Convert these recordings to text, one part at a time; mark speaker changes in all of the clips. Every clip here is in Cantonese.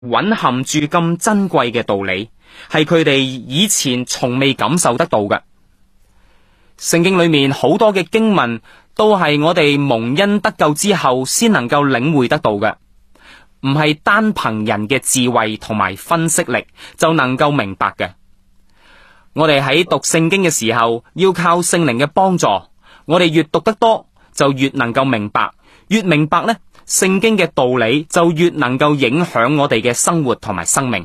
Speaker 1: 蘊含住咁珍貴嘅道理，係佢哋以前從未感受得到嘅。聖經裏面好多嘅經文都係我哋蒙恩得救之後先能夠領會得到嘅，唔係單憑人嘅智慧同埋分析力就能夠明白嘅。我哋喺讀聖經嘅時候，要靠聖靈嘅幫助。我哋越讀得多，就越能夠明白，越明白呢，聖經嘅道理就越能夠影響我哋嘅生活同埋生命。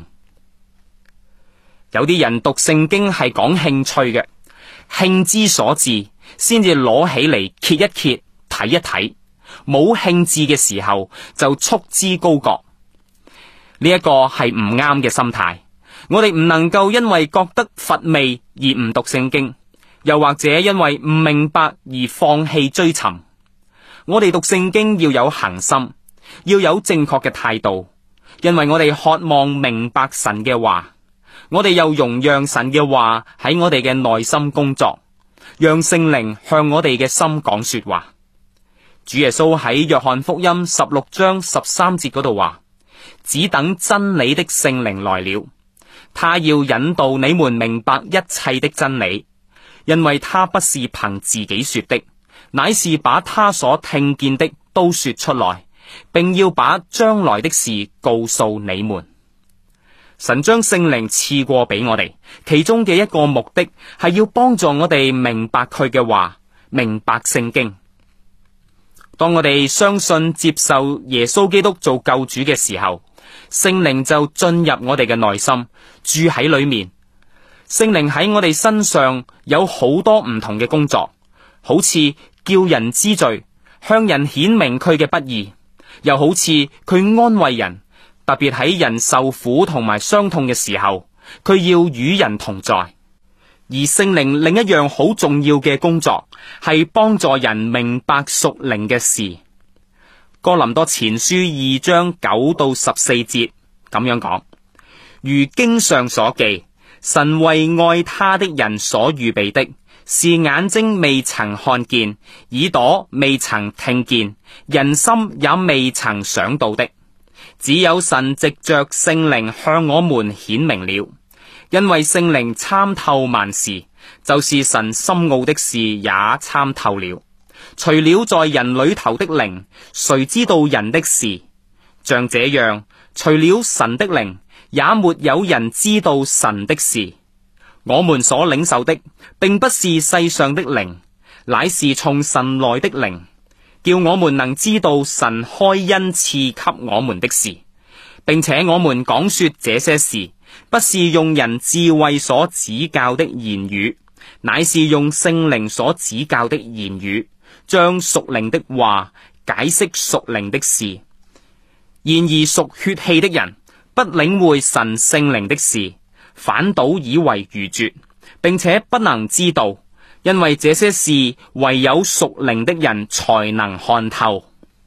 Speaker 1: 有啲人讀聖經係講興趣嘅，興之所至，先至攞起嚟揭一揭，睇一睇。冇興致嘅時候就束之高閣，呢一個係唔啱嘅心態。我哋唔能夠因為覺得乏味而唔讀聖經，又或者因為唔明白而放棄追尋。我哋讀聖經要有恒心，要有正確嘅態度，因為我哋渴望明白神嘅話，我哋又容讓神嘅話喺我哋嘅內心工作，讓聖靈向我哋嘅心講說話。主耶穌喺約翰福音16章13節嗰度話：只等真理的聖靈來了，他要引導你們明白一切的真理，因為他不是憑自己說的，乃是把他所聽見的都說出來，並要把將來的事告訴你們。神將聖靈賜過俾我哋，其中嘅一個目的係要幫助我哋明白佢嘅話，明白聖經。當我哋相信接受耶穌基督做救主嘅時候，聖靈就進入我哋嘅內心，住喺裏面。聖靈喺我哋身上有好多唔同嘅工作，好似叫人知罪，向人顯明佢嘅不義，又好似佢安慰人，特別喺人受苦同埋傷痛嘅時候，佢要與人同在。而聖靈另一樣好重要嘅工作係幫助人明白屬靈嘅事。哥林多前書2章9到14節咁樣講：如經上所記，神為愛他的人所預備的，是眼睛未曾看見，耳朵未曾聽見，人心也未曾想到的，只有神藉着聖靈向我們顯明了。因為聖靈參透萬事，就是神深奧的事也參透了。除了在人裏頭的靈，誰知道人的事？像這樣，除了神的靈，也沒有人知道神的事。我們所領受的，並不是世上的靈，乃是從神來的靈，叫我們能知道神開恩賜給我們的事，並且我們講說這些事，不是用人智慧所指教的言語，乃是用聖靈所指教的言語，將屬靈的話解釋屬靈的事。然而屬血氣的人不領會神聖靈的事，反倒以為愚拙，並且不能知道，因為這些事唯有屬靈的人才能看透。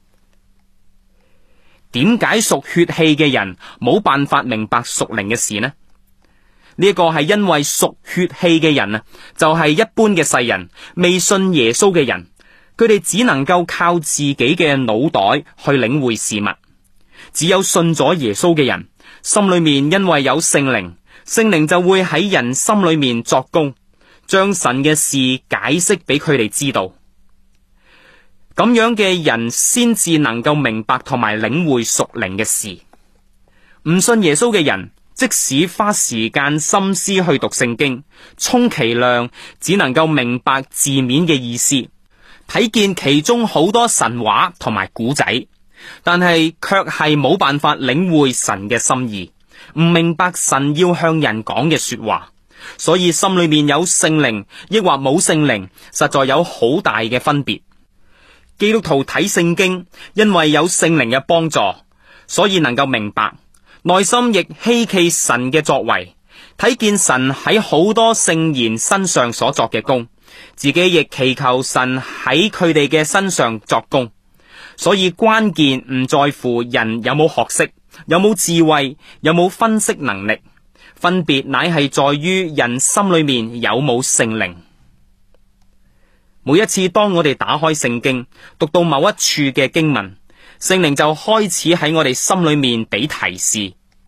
Speaker 1: 點解屬血氣嘅人冇辦法明白屬靈嘅事呢？呢一個係因為屬血氣嘅人啊，就係一般嘅世人，未信耶穌嘅人，佢哋只能夠靠自己嘅腦袋去領會事物。只有信咗耶穌嘅人，心裏面因為有聖靈，聖靈就會喺人心裏面作工，將神嘅事解釋俾佢哋知道。咁樣嘅人先至能夠明白同埋領會屬靈嘅事。唔信耶穌嘅人，即使花時間心思去讀聖經，充其量只能夠明白字面嘅意思，睇見其中好多神話同埋古仔，但係卻係冇辦法領會神嘅心意，唔明白神要向人講嘅說話。所以心裏面有聖靈抑或冇聖靈，實在有好大嘅分別。基督徒睇聖經，因為有聖靈嘅幫助，所以能夠明白，內心亦希奇神嘅作為，睇見神喺好多聖賢身上所作嘅功，自己亦祈求神喺佢哋嘅身上作功。所以關鍵唔在乎人有冇學識，有冇智慧，有冇分析能力，分別乃係在於人心裏面有冇聖靈。每一次當我哋打開聖經，讀到某一處嘅經文，聖靈就開始喺我哋心裏面俾提示，